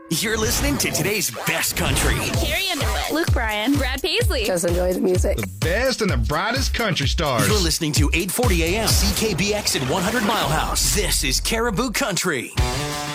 You're listening to today's best country. Carrie Underwood, Luke Bryan, Brad Paisley. Just enjoy the music. The best and the brightest country stars. You're listening to 840 AM CKBX at 100 Mile House. This is Caribou Country.